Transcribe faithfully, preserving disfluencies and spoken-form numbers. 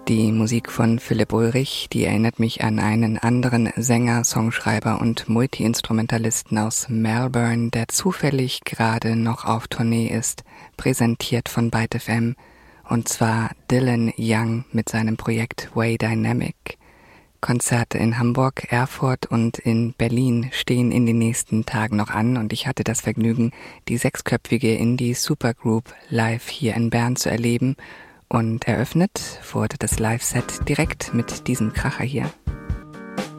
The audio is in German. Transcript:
Die Musik von Philipp Ulrich, die erinnert mich an einen anderen Sänger, Songschreiber und Multiinstrumentalisten aus Melbourne, der zufällig gerade noch auf Tournee ist, präsentiert von Byte F M, und zwar Dylan Young mit seinem Projekt Way Dynamic. Konzerte in Hamburg, Erfurt und in Berlin stehen in den nächsten Tagen noch an und ich hatte das Vergnügen, die sechsköpfige Indie-Supergroup live hier in Bern zu erleben. Und eröffnet wurde das Live-Set direkt mit diesem Kracher hier.